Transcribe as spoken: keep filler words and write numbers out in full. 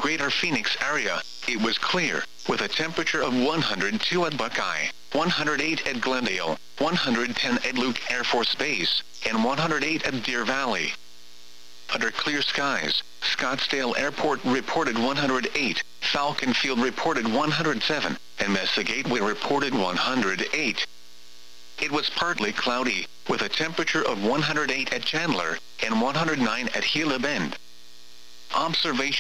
greater Phoenix area, it was clear, with a temperature of one hundred two at Buckeye, one hundred eight at Glendale, one hundred ten at Luke Air Force Base, and one hundred eight at Deer Valley. Under clear skies, Scottsdale Airport reported one hundred eight, Falcon Field reported one hundred seven, and Mesa Gateway reported one hundred eight. It was partly cloudy, with a temperature of one hundred eight at Chandler, and one hundred nine at Gila Bend. Observation